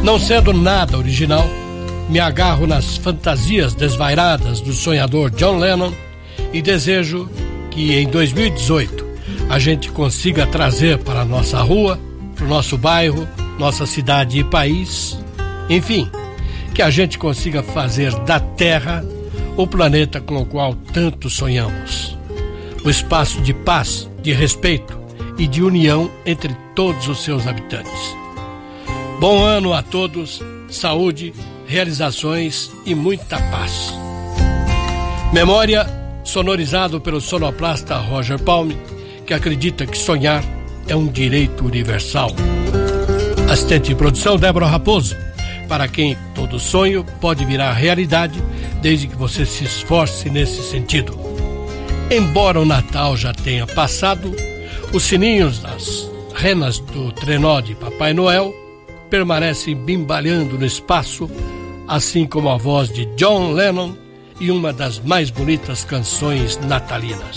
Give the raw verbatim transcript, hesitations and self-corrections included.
Não sendo nada original, me agarro nas fantasias desvairadas do sonhador John Lennon e desejo que em dois mil e dezoito a gente consiga trazer para a nossa rua, para o nosso bairro, nossa cidade e país, enfim, que a gente consiga fazer da Terra o planeta com o qual tanto sonhamos. O espaço de paz, de respeito e de união entre todos os seus habitantes. Bom ano a todos, saúde, realizações e muita paz. Memória, sonorizado pelo sonoplasta Roger Palme, que acredita que sonhar é um direito universal. Assistente de produção Débora Raposo, para quem todo sonho pode virar realidade desde que você se esforce nesse sentido. Embora o Natal já tenha passado, os sininhos das renas do trenó de Papai Noel permanecem bimbalhando no espaço, assim como a voz de John Lennon e uma das mais bonitas canções natalinas.